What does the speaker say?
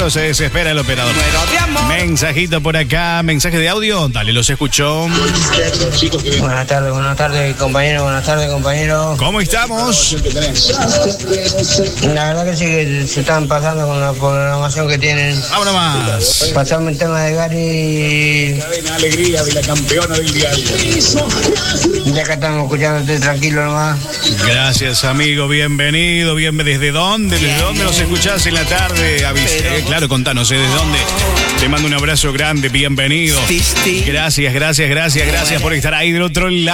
Claro, se desespera el operador. Mensajito por acá, mensaje de audio. Dale, los escucho. Buenas tardes, compañero. Buenas tardes, compañero. ¿Cómo estamos? La verdad que sí que se están pasando con la programación que tienen. Vámonos más. Pasamos el tema de Gary. La alegría de la campeona del diario. Ya que estamos escuchándote tranquilo nomás. Gracias, amigo. Bienvenido. ¿Desde dónde? ¿Desde dónde nos escuchás en la tarde? Claro, contanos, ¿desde dónde? Te mando un abrazo grande. Bienvenido. Gracias por estar ahí del otro lado.